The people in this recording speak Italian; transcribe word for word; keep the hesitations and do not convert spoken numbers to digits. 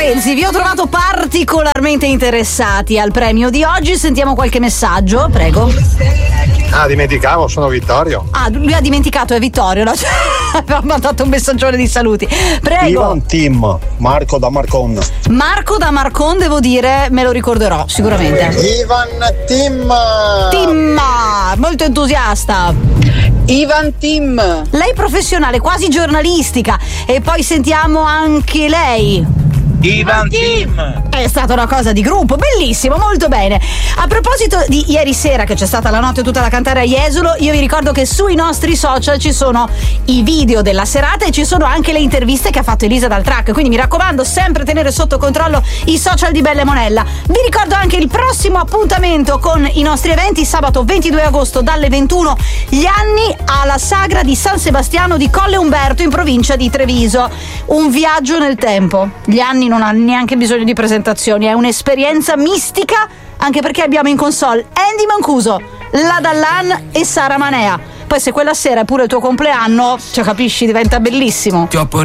Renzi, vi ho trovato particolarmente interessati al premio di oggi. Sentiamo qualche messaggio, prego. Ah, dimenticavo, sono Vittorio. Ah, lui ha dimenticato, è Vittorio, no? Aveva mandato un messaggione di saluti. Prego. Ivan Tim, Marco da Marcon. Marco da Marcon, devo dire, me lo ricorderò sicuramente. Ivan Tim. Tim, molto entusiasta. Ivan Tim. Lei professionale, quasi giornalistica. E poi sentiamo anche lei. Ivan Tim. È stata una cosa di gruppo, bellissimo, molto bene. A proposito di ieri sera, che c'è stata la notte tutta da cantare a Jesolo, io vi ricordo che sui nostri social ci sono i video della serata e ci sono anche le interviste che ha fatto Elisa dal track, quindi mi raccomando, sempre tenere sotto controllo i social di Belle Monella. Vi ricordo anche il prossimo appuntamento con i nostri eventi, sabato ventidue agosto dalle ventuno, gli anni alla sagra di San Sebastiano di Colle Umberto in provincia di Treviso. Un viaggio nel tempo. Gli anni non ha neanche bisogno di presentazioni, è un'esperienza mistica, anche perché abbiamo in console Andy Mancuso, La Dallan e Sara Manea. Poi se quella sera è pure il tuo compleanno, cioè capisci, diventa bellissimo. Ti ho portato